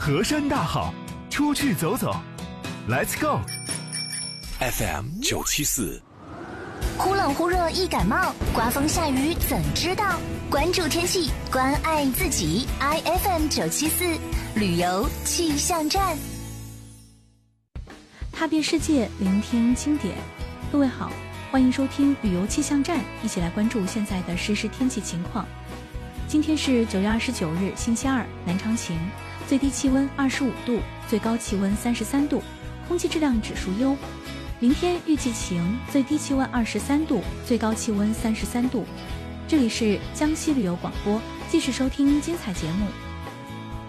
河山大好，出去走走 ，Let's go。 FM 974， 忽冷忽热易感冒，刮风下雨怎知道？关注天气，关爱自己。IFM 974旅游气象站， 踏遍世界，聆听经典。各位好，欢迎收听旅游气象站，一起来关注现在的实时天气情况。今天是9月29日，星期二，南昌晴，最低气温25度，最高气温33度，空气质量指数优。明天预计晴，最低气温23度，最高气温33度。这里是江西旅游广播，继续收听精彩节目。